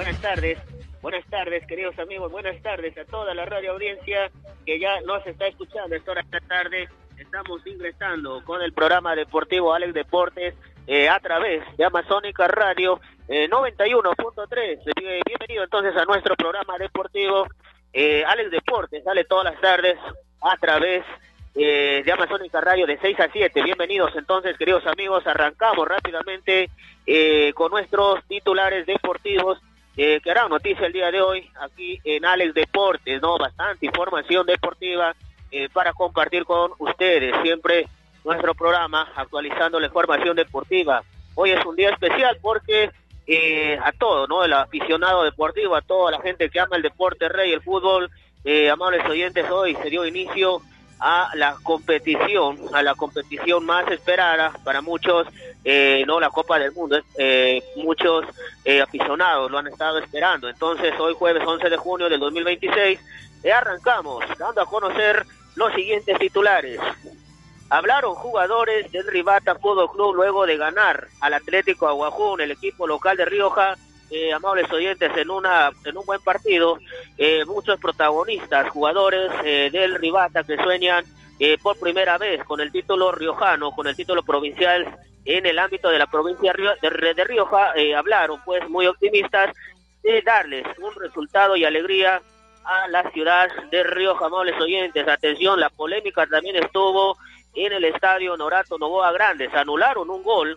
Buenas tardes, queridos amigos, buenas tardes a toda la radio audiencia que ya nos está escuchando. Esta hora de la tarde estamos ingresando con el programa deportivo Alex Deportes a través de Amazónica Radio 91.3. Bienvenido entonces a nuestro programa deportivo Alex Deportes, sale todas las tardes a través de Amazónica Radio de 6 a 7. Bienvenidos entonces, queridos amigos, arrancamos rápidamente con nuestros titulares deportivos que harán noticia el día de hoy aquí en Alex Deportes, ¿no? Bastante información deportiva para compartir con ustedes, siempre nuestro programa actualizando la información deportiva. Hoy es un día especial porque a todo, ¿no? El aficionado deportivo, a toda la gente que ama el deporte rey, el fútbol, amables oyentes, hoy se dio inicio a la competición más esperada para muchos, no la Copa del Mundo, muchos aficionados lo han estado esperando. Entonces hoy jueves 11 de junio del 2026 arrancamos dando a conocer los siguientes titulares. Hablaron jugadores del Rivata Fútbol Club luego de ganar al Atlético Aguajún, el equipo local de Rioja. Amables oyentes, en un buen partido, muchos protagonistas, jugadores del Rivata que sueñan por primera vez con el título riojano, con el título provincial en el ámbito de la provincia de Rioja, hablaron pues muy optimistas de darles un resultado y alegría a la ciudad de Rioja. Amables oyentes, atención, la polémica también estuvo en el estadio Norato Novoa Grandes. Anularon un gol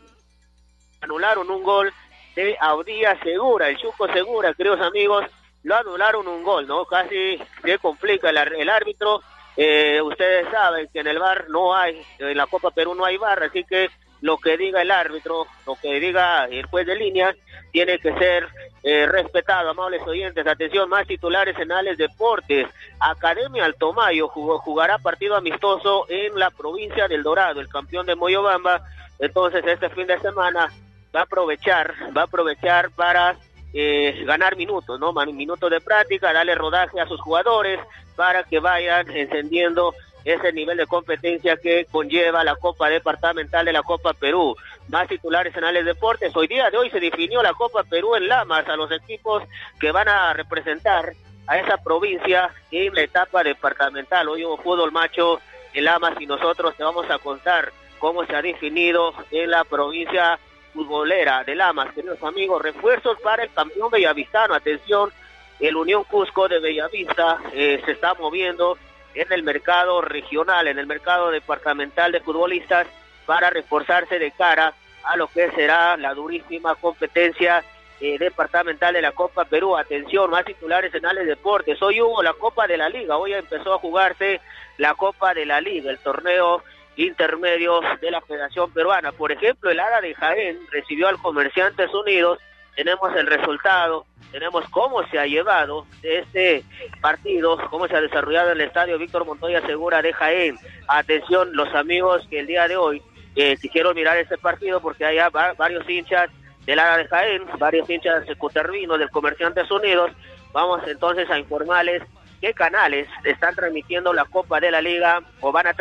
de Audía Segura, el Chuco Segura, queridos amigos, lo anularon un gol, ¿no? Casi se complica el árbitro. Ustedes saben que en el VAR no hay, en la Copa Perú no hay VAR, así que lo que diga el árbitro, lo que diga el juez de línea, tiene que ser respetado. Amables oyentes, atención, más titulares en Alex Deportes. Academia Altomayo jugará partido amistoso en la provincia del Dorado, el campeón de Moyobamba. Entonces este fin de semana va a aprovechar para ganar minutos, ¿no? Minutos de práctica, darle rodaje a sus jugadores para que vayan encendiendo ese nivel de competencia que conlleva la Copa Departamental de la Copa Perú. Más titulares en Alex Deportes. Día de hoy se definió la Copa Perú en Lamas, a los equipos que van a representar a esa provincia en la etapa departamental. Hoy hubo fútbol macho en Lamas y nosotros te vamos a contar cómo se ha definido en la provincia futbolera de Lamas, queridos amigos. Refuerzos para el campeón bellavistano. Atención, el Unión Cusco de Bellavista se está moviendo en el mercado regional, en el mercado departamental de futbolistas para reforzarse de cara a lo que será la durísima competencia departamental de la Copa Perú. Atención, más titulares en Alex Deportes. Hoy hubo la Copa de la Liga, hoy empezó a jugarse la Copa de la Liga, el torneo intermedios de la Federación Peruana. Por ejemplo, el ADA de Jaén recibió al Comerciantes Unidos. Tenemos el resultado, tenemos cómo se ha llevado este partido, cómo se ha desarrollado en el estadio Víctor Montoya Segura de Jaén. Atención, los amigos que el día de hoy quisieron mirar este partido, porque hay varios hinchas del ADA de Jaén, varios hinchas cutervinos del Comerciantes Unidos. Vamos entonces a informarles qué canales están transmitiendo la Copa de la Liga o van a